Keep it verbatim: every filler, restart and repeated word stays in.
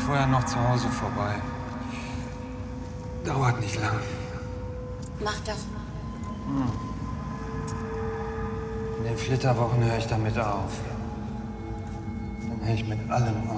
vorher noch zu Hause vorbei. Dauert nicht lang. Mach doch. Hm. In den Flitterwochen höre ich damit auf. Dann höre ich mit allem auf.